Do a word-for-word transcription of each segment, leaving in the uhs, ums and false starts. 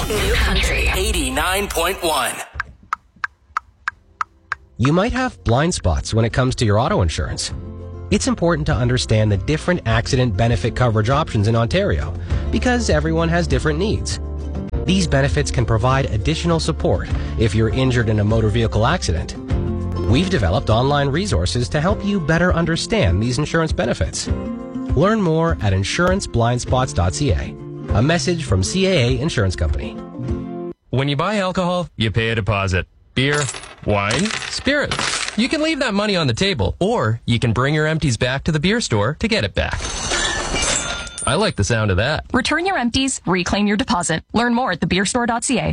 New Country eighty-nine point one. You might have blind spots when it comes to your auto insurance. It's important to understand the different accident benefit coverage options in Ontario because everyone has different needs. These benefits can provide additional support if you're injured in a motor vehicle accident. We've developed online resources to help you better understand these insurance benefits. Learn more at insurance blind spots dot c a. A message from C A A Insurance Company. When you buy alcohol, you pay a deposit. Beer, wine, spirits. You can leave that money on the table, or you can bring your empties back to the beer store to get it back. I like the sound of that. Return your empties, reclaim your deposit. Learn more at the beer store dot c a.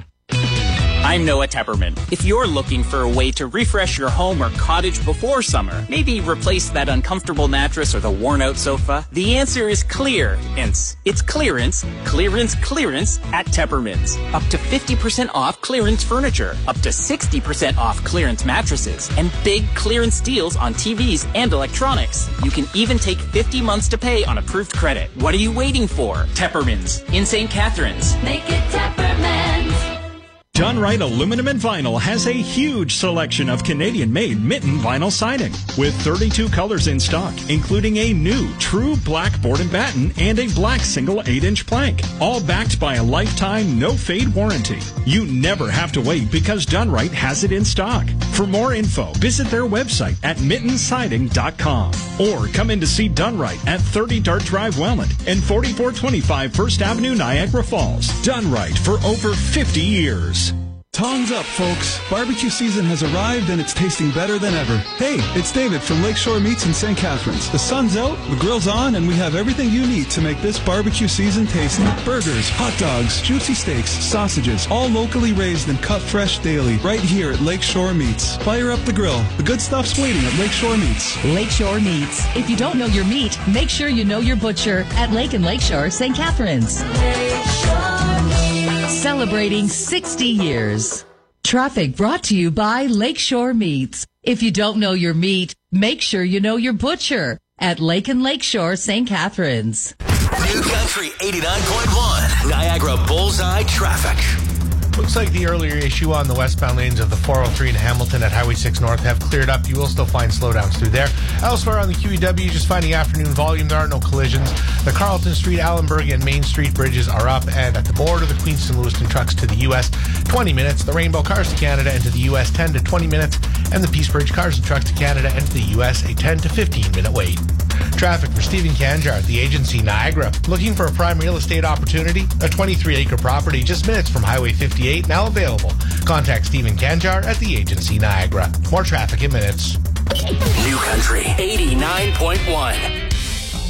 I'm Noah Tepperman. If you're looking for a way to refresh your home or cottage before summer, maybe replace that uncomfortable mattress or the worn-out sofa, the answer is clearance. It's clearance, clearance, clearance at Tepperman's. Up to fifty percent off clearance furniture, up to sixty percent off clearance mattresses, and big clearance deals on T Vs and electronics. You can even take fifty months to pay on approved credit. What are you waiting for? Tepperman's in Saint Catharines. Make it Tepperman's. Done Right Aluminum and Vinyl has a huge selection of Canadian-made mitten vinyl siding with thirty-two colors in stock, including a new true black board and batten and a black single eight inch plank, all backed by a lifetime no-fade warranty. You never have to wait because Done Right has it in stock. For more info, visit their website at mitten siding dot com or come in to see Done Right at thirty Dart Drive, Welland and forty-four twenty-five First Avenue, Niagara Falls. Done Right for over fifty years. Tongs up, folks. Barbecue season has arrived and it's tasting better than ever. Hey, it's David from Lakeshore Meats in Saint Catharines. The sun's out, the grill's on, and we have everything you need to make this barbecue season tasty. Burgers, hot dogs, juicy steaks, sausages, all locally raised and cut fresh daily, right here at Lakeshore Meats. Fire up the grill. The good stuff's waiting at Lakeshore Meats. Lakeshore Meats. If you don't know your meat, make sure you know your butcher at Lake and Lakeshore, Saint Catharines. Lakeshore Meats. Celebrating sixty years. Traffic brought to you by Lakeshore Meats. If you don't know your meat, make sure you know your butcher at Lake and Lakeshore, Saint Catharines. New Country eighty-nine point one. Niagara Bullseye Traffic. Looks like the earlier issue on the westbound lanes of the four oh three in Hamilton at Highway six North have cleared up. You will still find slowdowns through there. Elsewhere on the Q E W, just finding afternoon volume. There are no collisions. The Carlton Street, Allenberg, and Main Street bridges are up. And at the border, the Queenston-Lewiston trucks to the U S, twenty minutes. The Rainbow cars to Canada and to the U S, ten to twenty minutes. And the Peace Bridge cars and trucks to Canada and to the U S, a ten to fifteen minute wait. Traffic for Stephen Kanjar at the agency Niagara. Looking for a prime real estate opportunity? A twenty-three acre property just minutes from Highway fifty-eight, now available. Contact Stephen Kanjar at the agency Niagara. More traffic in minutes. New Country eighty-nine point one.